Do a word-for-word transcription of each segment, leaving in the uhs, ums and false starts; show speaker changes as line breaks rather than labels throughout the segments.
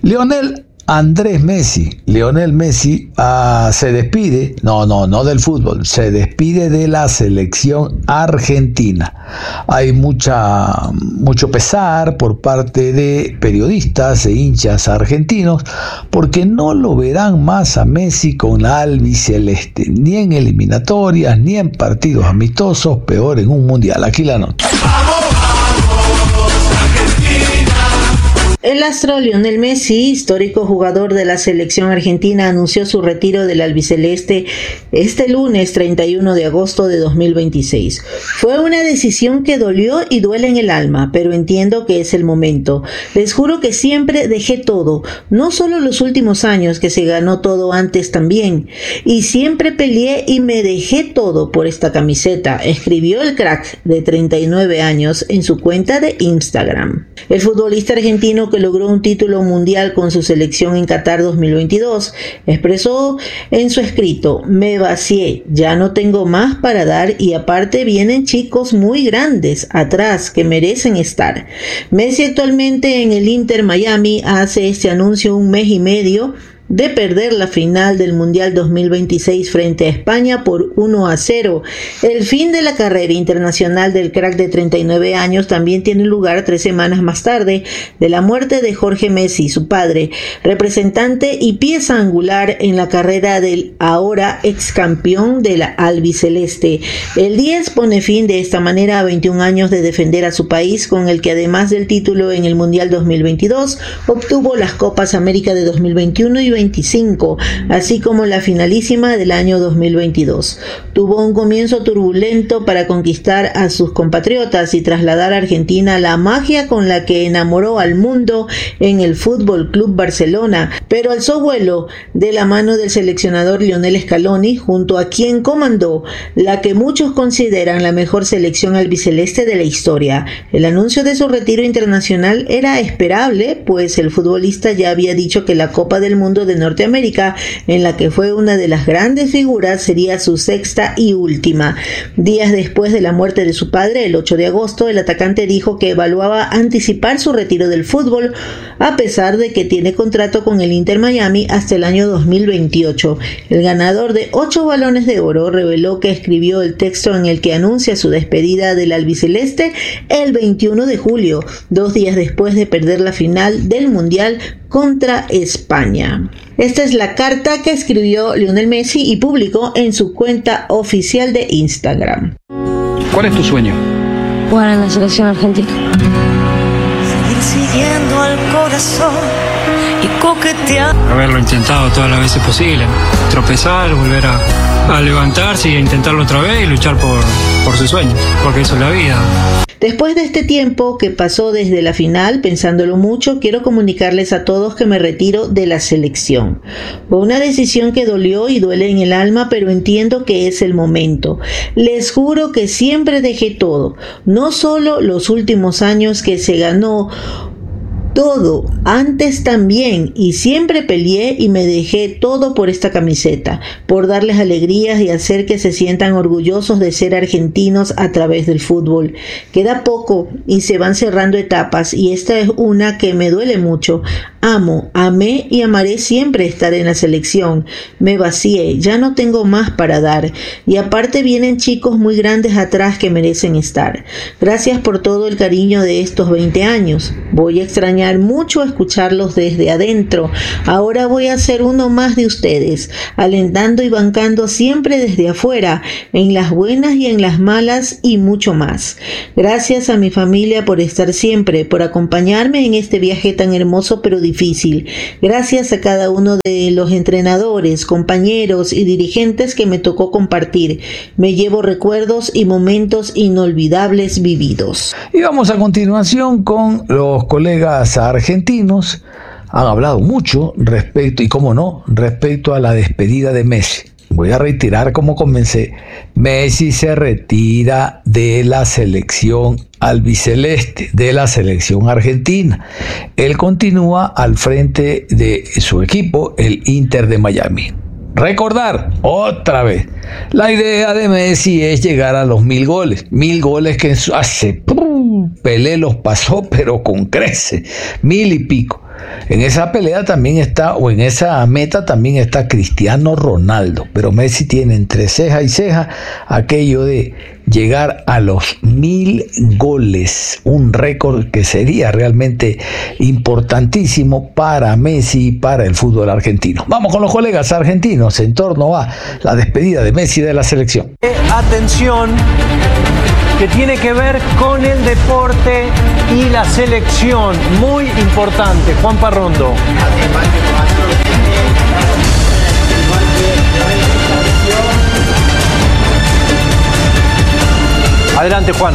Lionel Andrés Messi, Lionel Messi uh, se despide, no, no, no del fútbol, se despide de la selección argentina. Hay mucha, mucho pesar por parte de periodistas e hinchas argentinos porque no lo verán más a Messi con la albiceleste, ni en eliminatorias, ni en partidos amistosos, peor en un mundial. Aquí la nota.
El astro Lionel Messi, histórico jugador de la selección argentina, anunció su retiro del albiceleste este lunes treinta y uno de agosto de dos mil veintiséis. Fue una decisión que dolió y duele en el alma, pero entiendo que es el momento. Les juro que siempre dejé todo, no solo los últimos años, que se ganó todo antes también, y siempre peleé y me dejé todo por esta camiseta, escribió el crack de treinta y nueve años en su cuenta de Instagram. El futbolista argentino, que logró un título mundial con su selección en Qatar dos mil veintidós, expresó en su escrito: me vacié, ya no tengo más para dar y aparte vienen chicos muy grandes atrás que merecen estar. Messi, actualmente en el Inter Miami, hace este anuncio un mes y medio de perder la final del Mundial dos mil veintiséis frente a España por uno a cero. El fin de la carrera internacional del crack de treinta y nueve años también tiene lugar tres semanas más tarde de la muerte de Jorge Messi, su padre, representante y pieza angular en la carrera del ahora ex campeón de la albiceleste. El diez pone fin de esta manera a veintiún años de defender a su país, con el que además del título en el Mundial dos mil veintidós obtuvo las Copas América de dos mil veintiuno y veinticinco, así como la finalísima del año dos mil veintidós. Tuvo un comienzo turbulento para conquistar a sus compatriotas y trasladar a Argentina la magia con la que enamoró al mundo en el Fútbol Club Barcelona, pero alzó vuelo de la mano del seleccionador Lionel Scaloni, junto a quien comandó la que muchos consideran la mejor selección albiceleste de la historia. El anuncio de su retiro internacional era esperable, pues el futbolista ya había dicho que la Copa del Mundo de Norteamérica, en la que fue una de las grandes figuras, sería su sexta y última. Días después de la muerte de su padre, el ocho de agosto, el atacante dijo que evaluaba anticipar su retiro del fútbol, a pesar de que tiene contrato con el Inter Miami hasta el año dos mil veintiocho. El ganador de ocho balones de oro reveló que escribió el texto en el que anuncia su despedida del albiceleste el veintiuno de julio, dos días después de perder la final del Mundial contra España. Esta es la carta que escribió Lionel Messi y publicó en su cuenta oficial de Instagram.
¿Cuál es tu sueño?
Jugar en la selección argentina.
Seguir siguiendo al corazón y coquetear.
Haberlo intentado todas las veces posibles. Tropezar, volver a, a levantarse y a intentarlo otra vez y luchar por, por sus sueños, porque eso es la vida.
Después de este tiempo que pasó desde la final, pensándolo mucho, quiero comunicarles a todos que me retiro de la selección. Fue una decisión que dolió y duele en el alma, pero entiendo que es el momento. Les juro que siempre dejé todo, no solo los últimos años, que se ganó todo, antes también, y siempre peleé y me dejé todo por esta camiseta, por darles alegrías y hacer que se sientan orgullosos de ser argentinos a través del fútbol. Queda poco y se van cerrando etapas, y esta es una que me duele mucho. Amo, amé y amaré siempre estar en la selección. Me vacié, ya no tengo más para dar, y aparte vienen chicos muy grandes atrás que merecen estar. Gracias por todo el cariño de estos veinte años. Voy a extrañar mucho escucharlos desde adentro. Ahora voy a ser uno más de ustedes, alentando y bancando siempre desde afuera, en las buenas y en las malas, y mucho más. Gracias a mi familia por estar siempre, por acompañarme en este viaje tan hermoso pero difícil. Gracias a cada uno de los entrenadores, compañeros y dirigentes que me tocó compartir. Me llevo recuerdos y momentos inolvidables vividos.
Y vamos a continuación con los colegas argentinos. Han hablado mucho respecto, y cómo no, respecto a la despedida de Messi. Voy a reiterar como comencé. Messi se retira de la selección albiceleste, de la selección argentina. Él continúa al frente de su equipo, el Inter de Miami. Recordar otra vez, la idea de Messi es llegar a los mil goles, mil goles que hace Pelé los pasó, pero con creces, mil y pico. En esa pelea también está, o en esa meta también está Cristiano Ronaldo, pero Messi tiene entre ceja y ceja aquello de llegar a los mil goles, un récord que sería realmente importantísimo para Messi y para el fútbol argentino. Vamos con los colegas argentinos en torno a la despedida de Messi de la selección.
Atención, que tiene que ver con el deporte y la selección, muy importante. Juan Parrondo. Adelante, Juan.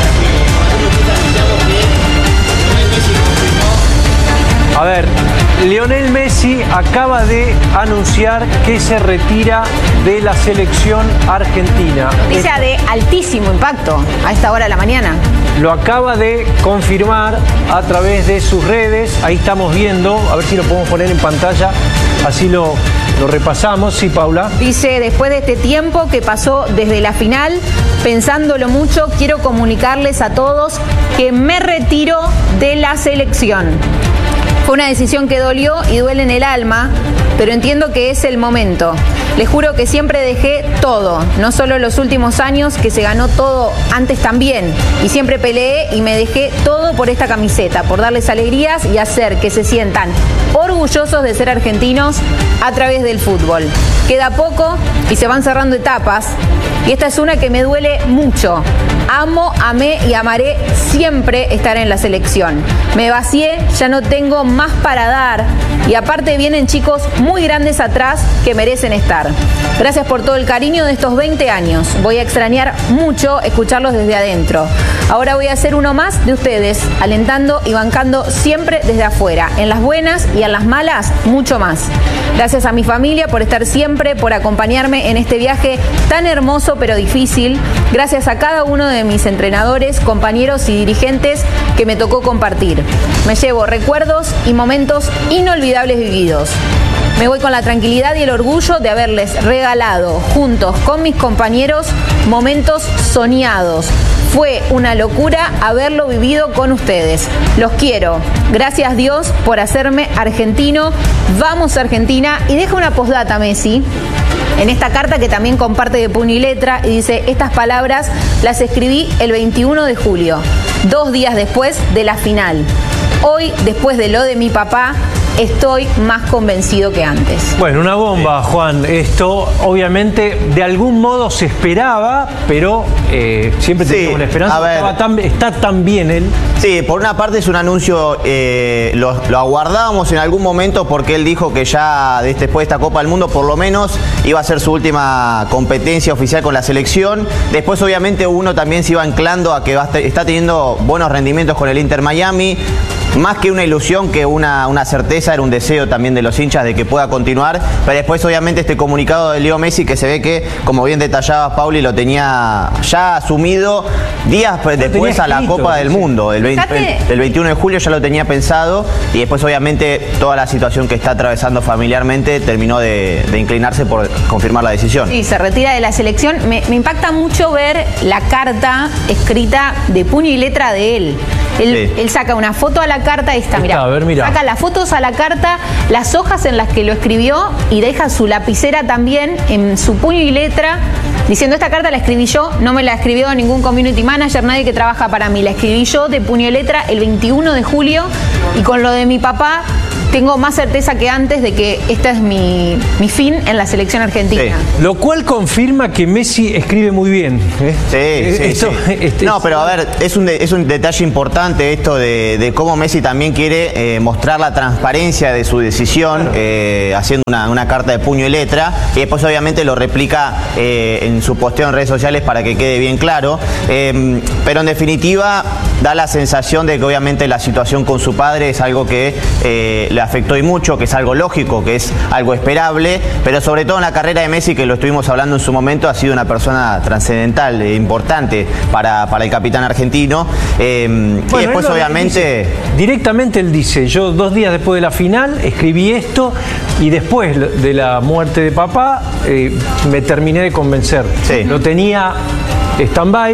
A ver, Lionel Messi acaba de anunciar que se retira de la selección argentina.
Noticia de altísimo impacto a esta hora de la mañana.
Lo acaba de confirmar a través de sus redes. Ahí estamos viendo, a ver si lo podemos poner en pantalla, así lo, lo repasamos. Sí, Paula.
Dice, después de este tiempo que pasó desde la final, pensándolo mucho, quiero comunicarles a todos que me retiro de la selección. Fue una decisión que dolió y duele en el alma, pero entiendo que es el momento. Les juro que siempre dejé todo, no solo los últimos años, que se ganó todo antes también. Y siempre peleé y me dejé todo por esta camiseta, por darles alegrías y hacer que se sientan orgullosos de ser argentinos a través del fútbol. Queda poco y se van cerrando etapas. Y esta es una que me duele mucho. Amo, amé y amaré siempre estar en la selección. Me vacié, ya no tengo más para dar. Y aparte vienen chicos muy grandes atrás que merecen estar. Gracias por todo el cariño de estos veinte años. Voy a extrañar mucho escucharlos desde adentro. Ahora voy a ser uno más de ustedes, alentando y bancando siempre desde afuera. En las buenas y en las malas, mucho más. Gracias a mi familia por estar siempre, por acompañarme en este viaje tan hermoso pero difícil. Gracias a cada uno de mis entrenadores, compañeros y dirigentes que me tocó compartir. Me llevo recuerdos y momentos inolvidables vividos. Me voy con la tranquilidad y el orgullo de haberles regalado, juntos con mis compañeros, momentos soñados. Fue una locura haberlo vivido con ustedes. Los quiero. Gracias Dios por hacerme argentino. Vamos Argentina. Y deja una postdata, Messi, en esta carta que también comparte de puño y letra, y dice, estas palabras las escribí el veintiuno de julio, dos días después de la final. Hoy, después de lo de mi papá, estoy más convencido que antes.
Bueno, una bomba, Juan. Esto obviamente de algún modo se esperaba, pero eh, siempre teníamos sí, una esperanza. Ver, Estaba tan, está tan bien él.
Sí, por una parte es un anuncio, eh, lo, lo aguardábamos en algún momento porque él dijo que ya después de esta Copa del Mundo por lo menos iba a ser su última competencia oficial con la selección. Después obviamente uno también se iba anclando a que va a está teniendo buenos rendimientos con el Inter Miami. Más que una ilusión, que una, una certeza, era un deseo también de los hinchas de que pueda continuar. Pero después obviamente este comunicado de Leo Messi, que se ve que, como bien detallaba Pauli, lo tenía ya asumido días después a la Copa del Mundo. El, veinte, el, el veintiuno de julio ya lo tenía pensado, y después obviamente toda la situación que está atravesando familiarmente terminó de, de inclinarse por confirmar la decisión.
Sí, se retira de la selección. Me, me impacta mucho ver la carta escrita de puño y letra de él. Él, sí. él saca una foto a la carta, esta, mirá, a ver, mirá. Saca las fotos a la carta, las hojas en las que lo escribió y deja su lapicera también en su puño y letra, diciendo, esta carta la escribí yo, no me la escribió ningún community manager, nadie que trabaja para mí, la escribí yo de puño y letra el veintiuno de julio, y con lo de mi papá tengo más certeza que antes de que este es mi, mi fin en la selección argentina.
Sí. Lo cual confirma que Messi escribe muy bien. ¿eh?
Sí, sí, esto, sí. Este, no, pero a ver, es un, de, es un detalle importante esto de, de cómo Messi también quiere eh, mostrar la transparencia de su decisión, eh, haciendo una, una carta de puño y letra, y después obviamente lo replica eh, en su posteo en redes sociales para que quede bien claro. Eh, pero en definitiva da la sensación de que obviamente la situación con su padre es algo que eh, le afectó y mucho, que es algo lógico, que es algo esperable, pero sobre todo en la carrera de Messi, que lo estuvimos hablando en su momento, ha sido una persona trascendental, eh, importante para, para el capitán argentino. Eh, bueno, y después obviamente...
Dice, directamente él dice, yo dos días después de la final escribí esto, y después de la muerte de papá eh, me terminé de convencer. Sí. Lo tenía stand-by,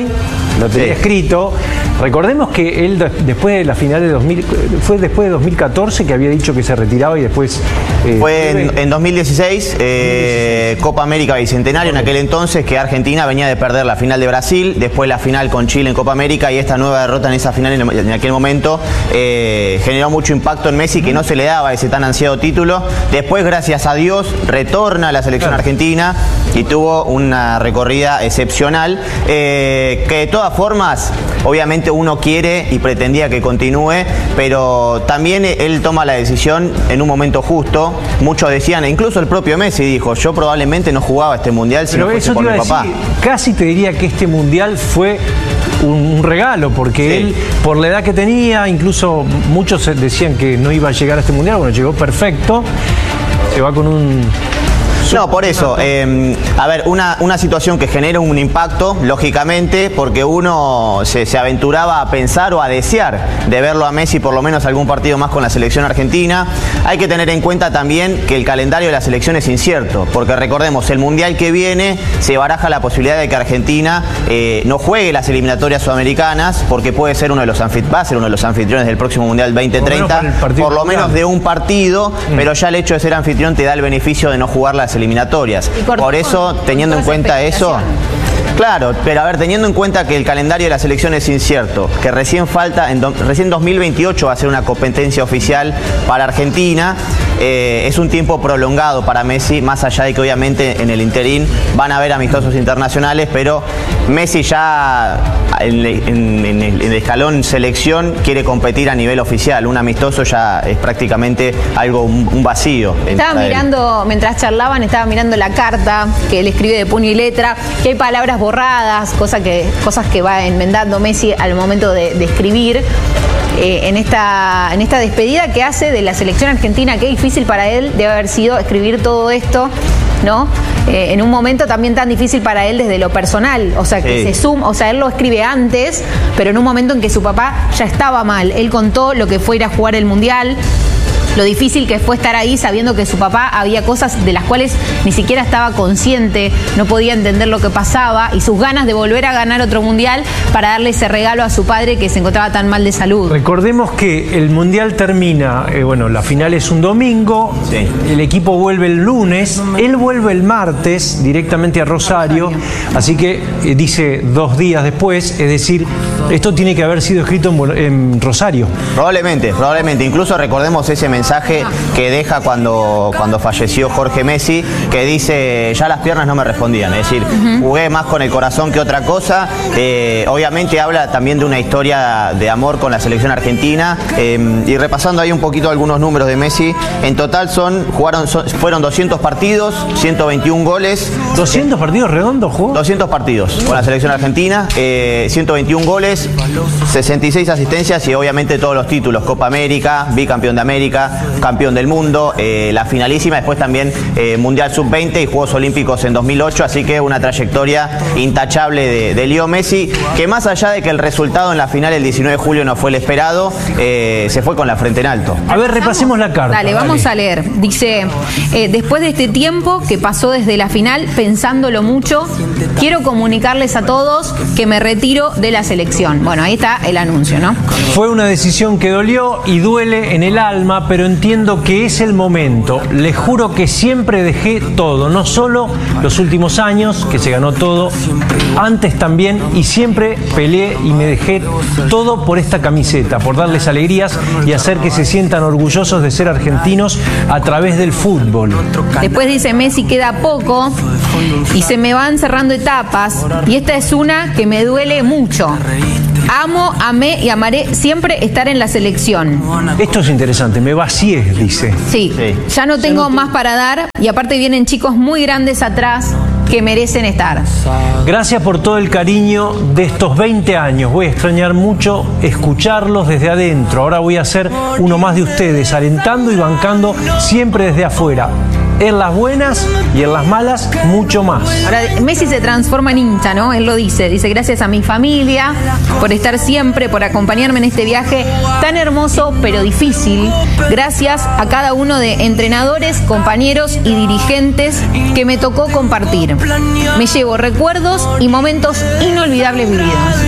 lo tenía sí. escrito. Recordemos que él después de la final de dos mil, fue después de dos mil catorce que había dicho que se retiraba y después...
Eh, fue en, en dos mil dieciséis, eh, Copa América Bicentenario, en aquel entonces que Argentina venía de perder la final de Brasil, después la final con Chile en Copa América y esta nueva derrota en esa final en, en aquel momento eh, generó mucho impacto en Messi, que no se le daba ese tan ansiado título. Después, gracias a Dios, retorna a la selección claro. argentina y tuvo una recorrida excepcional, eh, que de todas formas, obviamente uno quiere y pretendía que continúe, pero también él toma la decisión en un momento justo. Muchos decían, incluso el propio Messi dijo, yo probablemente no jugaba este mundial si no fuese por mi papá.
Decir, casi te diría que este mundial fue un regalo, porque sí. él, por la edad que tenía, incluso muchos decían que no iba a llegar a este mundial, bueno, llegó perfecto, se va con un...
No, por eso, eh, a ver, una, una situación que genera un impacto, lógicamente, porque uno se, se aventuraba a pensar o a desear de verlo a Messi por lo menos algún partido más con la selección argentina. Hay que tener en cuenta también que el calendario de la selección es incierto, porque recordemos, el Mundial que viene se baraja la posibilidad de que Argentina eh, no juegue las eliminatorias sudamericanas, porque puede ser uno de los anfitriones, va a ser uno de los anfitriones del próximo Mundial veinte treinta, por, por lo menos de un partido, mm. pero ya el hecho de ser anfitrión te da el beneficio de no jugar las eliminatorias. Por eso, teniendo en cuenta eso, claro, pero a ver, teniendo en cuenta que el calendario de la selección es incierto, que recién falta, en do, recién dos mil veintiocho va a ser una competencia oficial para Argentina, eh, es un tiempo prolongado para Messi, más allá de que obviamente en el interín van a haber amistosos internacionales, pero Messi ya en, en, en, el, en el escalón selección quiere competir a nivel oficial. Un amistoso ya es prácticamente algo, un, un vacío.
Estaba mirando, mientras charlaban, estaba mirando la carta que él escribe de puño y letra, que hay palabras borradas, cosa que, cosas que va enmendando Messi al momento de, de escribir. Eh, en, esta, en esta despedida que hace de la selección argentina, qué difícil para él debe haber sido escribir todo esto, ¿no? Eh, en un momento también tan difícil para él desde lo personal, o sea, que sí. se suma, o sea, él lo escribe antes, pero en un momento en que su papá ya estaba mal. Él contó lo que fue ir a jugar el Mundial, lo difícil que fue estar ahí sabiendo que su papá había cosas de las cuales ni siquiera estaba consciente, no podía entender lo que pasaba, y sus ganas de volver a ganar otro mundial para darle ese regalo a su padre que se encontraba tan mal de salud.
Recordemos que el mundial termina, eh, bueno, la final es un domingo, sí. el equipo vuelve el lunes, él vuelve el martes directamente a Rosario, Rosario. así que eh, dice dos días después, es decir, esto tiene que haber sido escrito en, en Rosario.
Probablemente, probablemente, incluso recordemos ese mensaje mensaje que deja cuando, cuando falleció Jorge Messi, que dice, ya las piernas no me respondían, es decir, uh-huh. jugué más con el corazón que otra cosa. Eh, obviamente habla también de una historia de amor con la selección argentina, eh, y repasando ahí un poquito algunos números de Messi, en total son, jugaron, son, fueron doscientos partidos, ciento veintiún goles.
¿doscientos partidos redondos jugó?
doscientos partidos con la selección argentina, eh, ciento veintiún goles, sesenta y seis asistencias y obviamente todos los títulos, Copa América, bicampeón de América, campeón del mundo, eh, la finalísima, después también eh, Mundial sub veinte y Juegos Olímpicos en dos mil ocho, así que una trayectoria intachable de, de Leo Messi, que más allá de que el resultado en la final el diecinueve de julio no fue el esperado, eh, se fue con la frente en alto.
A ver, repasemos la carta.
Dale, vamos dale. a leer. Dice, eh, después de este tiempo que pasó desde la final, pensándolo mucho, quiero comunicarles a todos que me retiro de la selección. Bueno, ahí está el anuncio, ¿no?
Fue una decisión que dolió y duele en el alma, pero entiendo que es el momento. Les juro que siempre dejé todo, no solo los últimos años, que se ganó todo, antes también, y siempre peleé y me dejé todo por esta camiseta, por darles alegrías y hacer que se sientan orgullosos de ser argentinos a través del fútbol.
Después dice Messi, queda poco y se me van cerrando etapas, y esta es una que me duele mucho. Amo, amé y amaré siempre estar en la selección.
Esto es interesante, me vacié, dice.
Sí, sí. ya no tengo más para dar, y aparte vienen chicos muy grandes atrás que merecen estar.
Gracias por todo el cariño de estos veinte años. Voy a extrañar mucho escucharlos desde adentro. Ahora voy a ser uno más de ustedes, alentando y bancando siempre desde afuera. En las buenas y en las malas, mucho más.
Ahora, Messi se transforma en hincha, ¿no? Él lo dice. Dice, gracias a mi familia por estar siempre, por acompañarme en este viaje tan hermoso, pero difícil. Gracias a cada uno de entrenadores, compañeros y dirigentes que me tocó compartir. Me llevo recuerdos y momentos inolvidables vividos.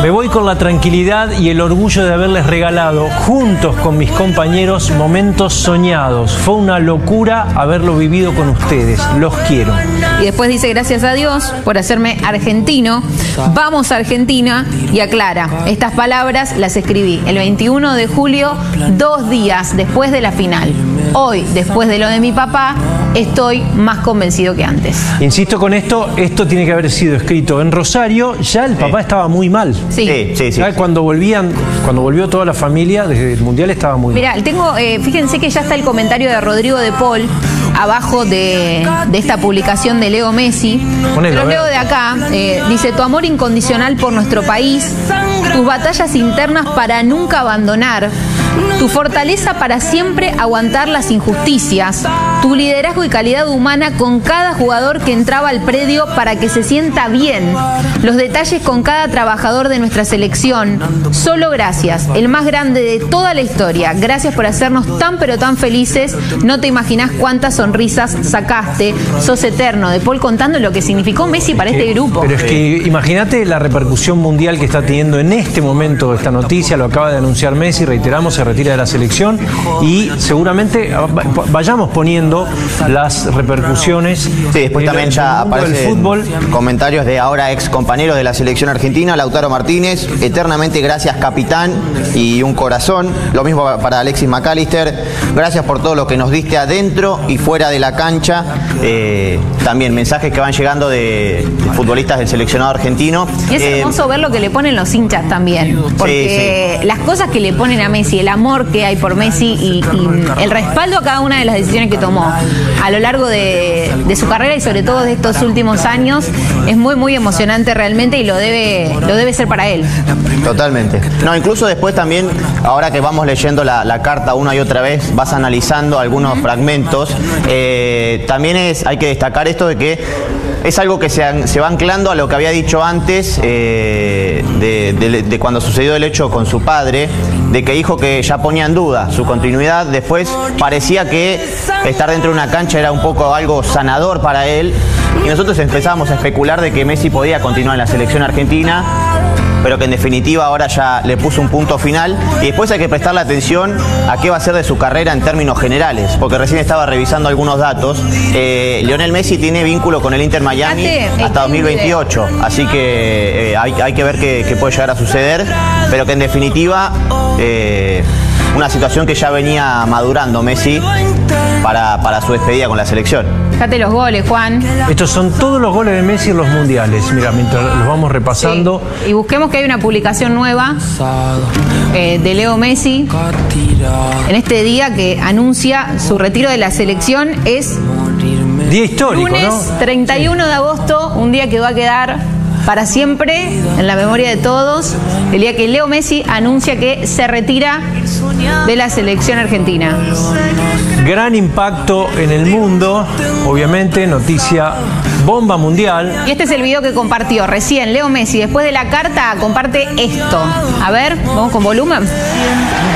Me voy con la tranquilidad y el orgullo de haberles regalado, juntos con mis compañeros, momentos soñados. Fue una locura haberlo vivido con ustedes. Los quiero.
Y después dice, gracias a Dios por hacerme argentino. Vamos a Argentina. Y aclara, estas palabras las escribí el veintiuno de julio, dos días después de la final. Hoy, después de lo de mi papá, estoy más convencido que antes.
Insisto con esto, esto tiene que haber sido escrito en Rosario. Ya el papá sí. estaba muy mal.
Sí,
sí, sí. sí.
Cuando volvían, cuando volvió toda la familia desde el Mundial estaba muy
Mirá,
mal.
tengo, eh, fíjense que ya está el comentario de Rodrigo de Paul abajo de, de esta publicación de Leo Messi.
Ponelo,
Lo leo de acá. Eh, dice, tu amor incondicional por nuestro país, tus batallas internas para nunca abandonar, tu fortaleza para siempre aguantar las injusticias, tu liderazgo y calidad humana con cada jugador que entraba al predio para que se sienta bien, los detalles con cada trabajador de nuestra selección. Solo gracias, el más grande de toda la historia. Gracias por hacernos tan pero tan felices. No te imaginás cuántas sonrisas sacaste. Sos eterno. De Paul contando lo que significó Messi para este grupo.
Pero es que imagínate la repercusión mundial que está teniendo en este momento esta noticia. Lo acaba de anunciar Messi, reiteramos, se retira de la selección y seguramente vayamos poniendo las repercusiones.
Sí, después también ya aparecen comentarios de ahora ex compañeros de la selección argentina. Lautaro Martínez, eternamente gracias capitán, y un corazón. Lo mismo para Alexis McAllister, gracias por todo lo que nos diste adentro y fuera de la cancha. Eh, también mensajes que van llegando de, de futbolistas del seleccionado argentino.
Y es
eh,
hermoso ver lo que le ponen los hinchas también, porque sí, sí. las cosas que le ponen a Messi, el amor que hay por Messi y, y el respaldo a cada una de las decisiones que tomó a lo largo de, de su carrera y sobre todo de estos últimos años, es muy muy emocionante realmente, y lo debe, lo debe ser para él.
Totalmente. No, incluso después también, ahora que vamos leyendo la, la carta una y otra vez, vas analizando algunos uh-huh. fragmentos, eh, también es, hay que destacar esto de que es algo que se, se va anclando a lo que había dicho antes, eh, de, de, de cuando sucedió el hecho con su padre, de que dijo que ya ponía en duda su continuidad. Después parecía que estar dentro de una cancha era un poco algo sanador para él, y nosotros empezamos a especular de que Messi podía continuar en la selección argentina, pero que en definitiva ahora ya le puso un punto final. Y después hay que prestarle atención a qué va a ser de su carrera en términos generales, porque recién estaba revisando algunos datos. Eh, Lionel Messi tiene vínculo con el Inter Miami hasta dos mil veintiocho, así que eh, hay, hay que ver qué, qué puede llegar a suceder, pero que en definitiva eh, una situación que ya venía madurando Messi para, para su despedida con la selección.
Fíjate los goles, Juan.
Estos son todos los goles de Messi en los mundiales. Mira, mientras los vamos repasando.
Sí. Y busquemos que hay una publicación nueva eh, de Leo Messi en este día que anuncia su retiro de la selección. Es
día histórico,
lunes,
¿no?
treinta y uno de agosto, un día que va a quedar para siempre en la memoria de todos. El día que Leo Messi anuncia que se retira de la selección argentina.
Gran impacto en el mundo, obviamente, noticia bomba mundial.
Y este es el video que compartió recién Leo Messi. Después de la carta, comparte esto. A ver, vamos con volumen.